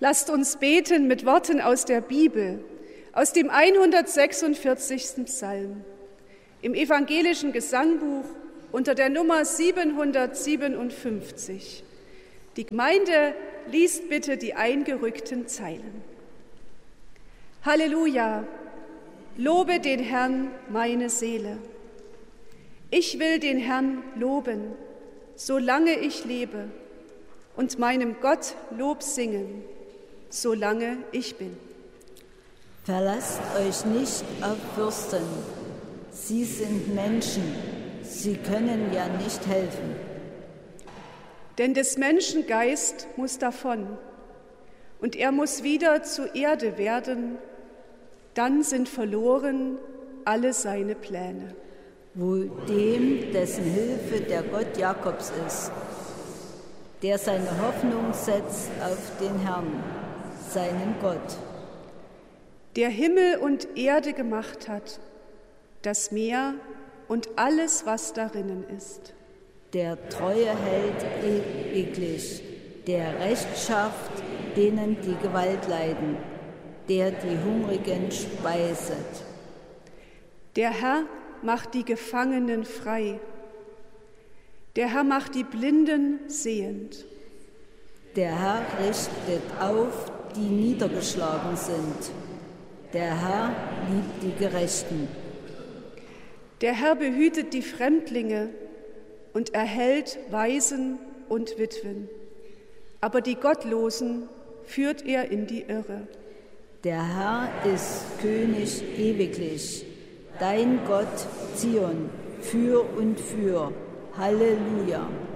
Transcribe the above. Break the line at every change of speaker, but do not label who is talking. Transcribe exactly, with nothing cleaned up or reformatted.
Lasst uns beten mit Worten aus der Bibel, aus dem hundertsechsundvierzigsten Psalm, im evangelischen Gesangbuch unter der Nummer siebenhundertsiebenundfünfzig. Die Gemeinde liest bitte die eingerückten Zeilen. Halleluja, lobe den Herrn, meine Seele. Ich will den Herrn loben, solange ich lebe, und meinem Gott Lob singen, solange ich bin.
Verlasst euch nicht auf Fürsten. Sie sind Menschen, sie können ja nicht helfen.
Denn des Menschen Geist muss davon, und er muss wieder zur Erde werden, dann sind verloren alle seine Pläne.
Wohl dem, dessen Hilfe der Gott Jakobs ist, der seine Hoffnung setzt auf den Herrn, seinen Gott.
Der Himmel und Erde gemacht hat, das Meer und alles, was darinnen ist.
Der Treue hält ewiglich, der Recht schafft, denen die Gewalt leiden, der die Hungrigen speiset.
Der Herr macht die Gefangenen frei. Der Herr macht die Blinden sehend.
Der Herr richtet auf, die niedergeschlagen sind. Der Herr liebt die Gerechten.
Der Herr behütet die Fremdlinge und erhält Waisen und Witwen. Aber die Gottlosen führt er in die Irre.
Der Herr ist König ewiglich, dein Gott Zion, für und für. Halleluja.